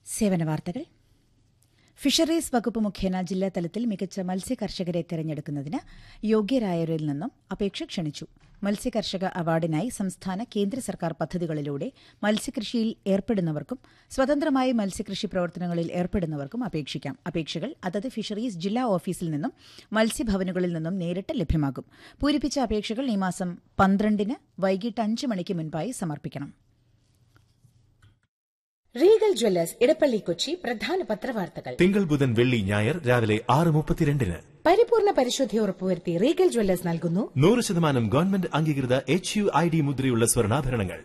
സേവന വാർത്തകൾ. ഫിഷറീസ് വകുപ്പ് മുഖേന ജില്ലാതലത്തിൽ മികച്ച മത്സ്യകർഷകരെ തെരഞ്ഞെടുക്കുന്നതിന് യോഗ്യരായവരിൽ നിന്നും അപേക്ഷ ക്ഷണിച്ചു. മത്സ്യകർഷക അവാർഡിനായി സംസ്ഥാന കേന്ദ്ര സർക്കാർ പദ്ധതികളിലൂടെ മത്സ്യകൃഷിയിൽ ഏർപ്പെടുന്നവർക്കും സ്വതന്ത്രമായി മത്സ്യകൃഷി പ്രവർത്തനങ്ങളിൽ ഏർപ്പെടുന്നവർക്കും അപേക്ഷിക്കാം. അപേക്ഷകൾ അതത് ഫിഷറീസ് ജില്ലാ ഓഫീസിൽ നിന്നും മത്സ്യഭവനുകളിൽ നിന്നും നേരിട്ട് ലഭ്യമാകും. പൂരിപ്പിച്ച അപേക്ഷകൾ ഈ മാസം 12-ന് വൈകിട്ട് 5 മണിക്ക് മുൻപായി സമർപ്പിക്കണം. റീഗൽ ജ്വല്ലേഴ്സ് ഇടപ്പള്ളി കൊച്ചി പ്രധാന പത്രവാർത്തകൾ. തിങ്കൾ ബുധൻ വെള്ളി ഞായർ രാവിലെ 6:32-ന്. പരിപൂർണ പരിശുദ്ധി ഉറപ്പുവരുത്തി റീഗൽ ജ്വല്ലേഴ്സ് നൽകുന്നു 100% ഗവൺമെന്റ് അംഗീകൃത HUID മുദ്രയുള്ള സ്വർണ്ണാഭരണങ്ങൾ.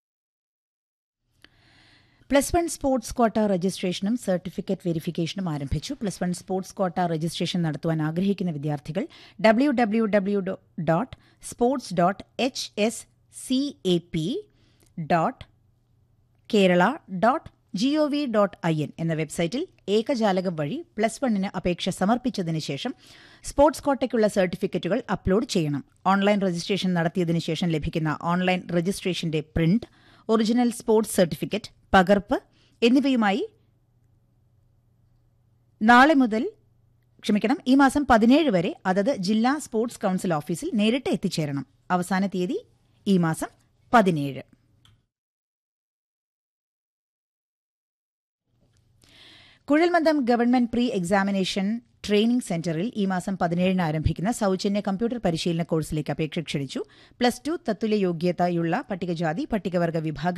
+1 സ്പോർട്സ് ക്വാട്ട രജിസ്ട്രേഷനും സർട്ടിഫിക്കറ്റ് വെരിഫിക്കേഷനും ആരംഭിച്ചു. +1 സ്പോർട്സ് ക്വാട്ട രജിസ്ട്രേഷൻ നടത്തുവാൻ ആഗ്രഹിക്കുന്ന വിദ്യാർത്ഥികൾ www.sports.hscap.kerala.gov.in എന്ന വെബ്സൈറ്റിൽ ഏകജാലകം വഴി +1-ന് അപേക്ഷ സമർപ്പിച്ചതിന് ശേഷം സ്പോർട്സ് ക്വാട്ടയ്ക്കുള്ള സർട്ടിഫിക്കറ്റുകൾ അപ്ലോഡ് ചെയ്യണം. ഓൺലൈൻ രജിസ്ട്രേഷൻ നടത്തിയതിനു ശേഷം ലഭിക്കുന്ന online രജിസ്ട്രേഷന്റെ print, original sports certificate, പകർപ്പ് എന്നിവയുമായി ഈ മാസം 17 വരെ അതത് ജില്ലാ സ്പോർട്സ് കൌൺസിൽ ഓഫീസിൽ നേരിട്ട് എത്തിച്ചേരണം. അവസാന തീയതി ഈ മാസം 17. കുഴൽമന്ദം ഗവൺമെന്റ് പ്രീ എക്സാമിനേഷൻ ട്രെയിനിംഗ് സെന്ററിൽ ഈ മാസം 17-ന് ആരംഭിക്കുന്ന സൌജന്യ കമ്പ്യൂട്ടർ പരിശീലന കോഴ്സിലേക്ക് അപേക്ഷ ക്ഷണിച്ചു. +2 തത്തുല്യ യോഗ്യതയുള്ള പട്ടികജാതി പട്ടികവർഗ വിഭാഗം